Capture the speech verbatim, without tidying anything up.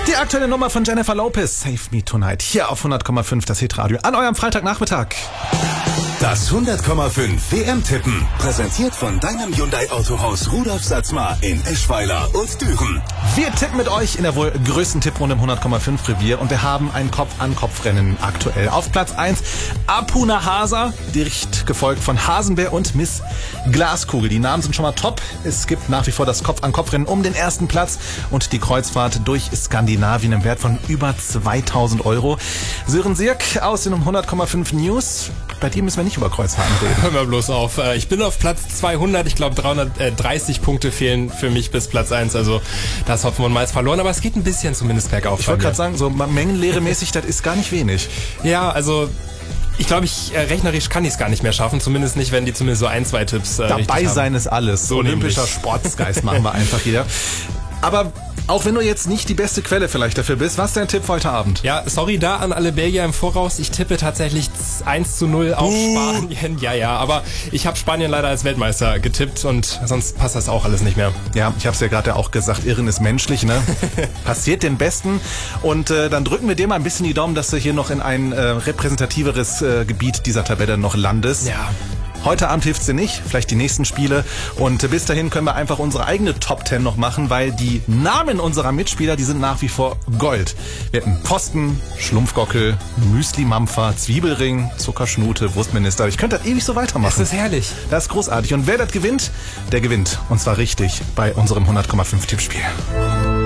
Die aktuelle Nummer von Jennifer Lopez, Save Me Tonight, hier auf hundert Komma fünf, das Hitradio, an eurem Freitagnachmittag. Das hundert Komma fünf W M-Tippen, präsentiert von deinem Hyundai-Autohaus Rudolf Satzmar in Eschweiler und Düren. Wir tippen mit euch in der wohl größten Tipprunde im hundert Komma fünf Revier und wir haben ein Kopf-an-Kopf-Rennen aktuell. Auf Platz eins Apuna Hasa, dicht gefolgt von Hasenbär und Miss Glaskugel. Die Namen sind schon mal top. Es gibt nach wie vor das Kopf-an-Kopf-Rennen um den ersten Platz und die Kreuzfahrt durch Skandinavien im Wert von über zweitausend Euro. Sören Sirk aus den hundert Komma fünf News. Bei dir müssen wir nicht über Kreuzfahrten reden. Hör mal bloß auf. Ich bin auf Platz zweihundert. Ich glaube, dreihundertdreißig Punkte fehlen für mich bis Platz eins. Also da ist Hopfen und Malz verloren. Aber es geht ein bisschen zumindest bergauf. Ich wollte gerade sagen, so mengenlehremäßig, das ist gar nicht wenig. Ja, also ich glaube, ich äh, rechnerisch kann ich es gar nicht mehr schaffen. Zumindest nicht, wenn die zumindest so ein, zwei Tipps äh, Dabei sein ist alles. So Olympischer nämlich. Sportsgeist machen wir einfach hier. Aber auch wenn du jetzt nicht die beste Quelle vielleicht dafür bist, was ist dein Tipp für heute Abend? Ja, sorry da an alle Belgier im Voraus. Ich tippe tatsächlich eins zu null auf uh. Spanien. Ja, ja, aber ich habe Spanien leider als Weltmeister getippt und sonst passt das auch alles nicht mehr. Ja, ich habe es ja gerade auch gesagt, Irren ist menschlich, ne? Passiert den Besten. Und äh, dann drücken wir dir mal ein bisschen die Daumen, dass du hier noch in ein äh, repräsentativeres äh, Gebiet dieser Tabelle noch landest. Ja. Heute Abend hilft's dir nicht, vielleicht die nächsten Spiele. Und bis dahin können wir einfach unsere eigene Top Ten noch machen, weil die Namen unserer Mitspieler, die sind nach wie vor Gold. Wir hatten Posten, Schlumpfgockel, Müsli-Mampfer, Zwiebelring, Zuckerschnute, Wurstminister. Ich könnte das ewig so weitermachen. Das ist herrlich. Das ist großartig. Und wer das gewinnt, der gewinnt. Und zwar richtig bei unserem hundert Komma fünf Tippspiel.